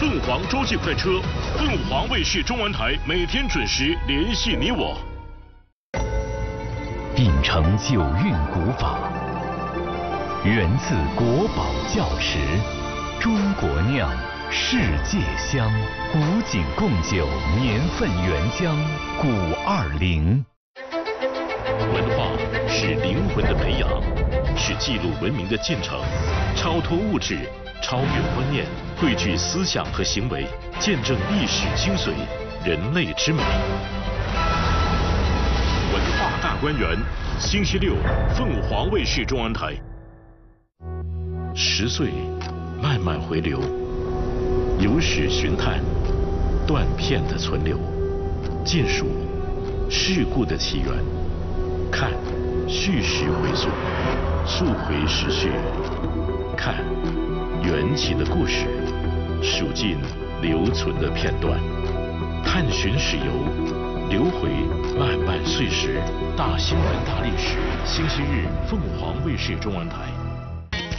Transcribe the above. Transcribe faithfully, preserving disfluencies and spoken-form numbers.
凤凰洲际快车，凤凰卫视中文台每天准时联系你我。 秉承九韵古法，源自国宝窖池，中国酿，世界香，古井贡酒年份原浆古二零。 文化是灵魂的培养，是记录文明的进程，超脱物质，超越观念，汇聚思想和行为，见证历史精髓，人类之美。文化大观园，星期六，凤凰卫视中文台。十岁，慢慢回流，由史寻探，断片的存留，尽数事故的起源。看，叙事回溯，溯回时序；看，缘起的故事，数尽留存的片段。探寻史游，流回漫漫岁时。大新闻大历史，星期日，凤凰卫视中文台。